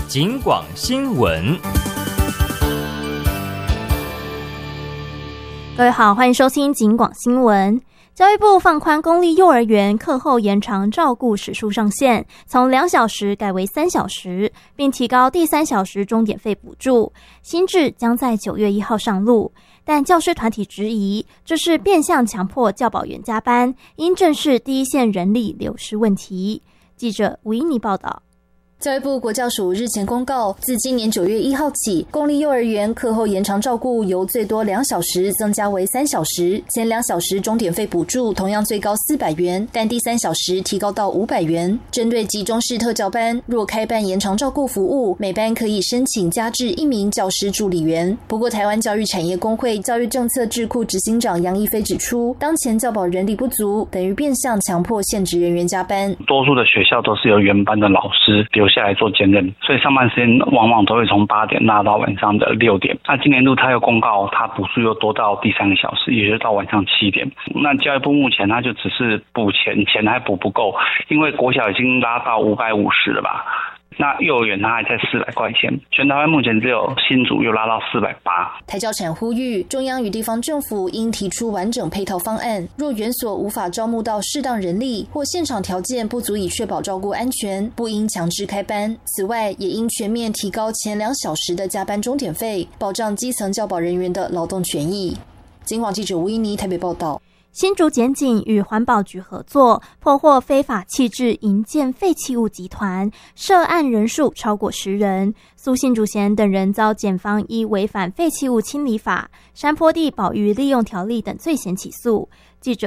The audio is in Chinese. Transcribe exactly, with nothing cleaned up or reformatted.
警广新闻。 各位好，欢迎收听警广新闻。教育部放宽公立幼儿园课后延长照顾时数上限，从两小时改为三小时，并提高第三小时钟点费补助。新制将在九月一号上路，但教师团体质疑这是变相强迫教保员加班，因正视第一线人力流失问题。记者吴依妮报道。 教育部国教署日前公告，自今年九月一号起，公立幼儿园课后延长照顾由最多两小时增加为三小时，前两小时钟点费补助同样最高四百元，但第三小时提高到五百元。针对集中式特教班，若开办延长照顾服务，每班可以申请加至一名教师助理员。不过，台湾教育产业工会教育政策智库执行长杨一飞指出，当前教保人力不足，等于变相强迫现职人员加班。 多数的学校都是由原班的老师留下来做兼任，所以上班时间往往都会从八点拉到晚上的六点。那今年度他又公告，他补助又多到第三个小时，也就是到晚上七点。那教育部目前他就只是补钱，钱还补不够，因为国小已经拉到五百五十了吧。那幼儿园它还在四百块钱，全台湾目前只有新竹又拉到四百八。 台教产呼吁中央与地方政府应提出完整配套方案，若园所无法招募到适当人力，或现场条件不足以确保照顾安全，不应强制开班。此外，也应全面提高前两小时的加班钟点费，保障基层教保人员的劳动权益。警广记者吴依妮台北报道。 新竹检警与环保局合作，破获非法弃置营建废弃物集团，涉案人数超过十人。苏信主嫌等人遭检方依违反废弃物清理法、山坡地保育利用条例等罪嫌起诉。记者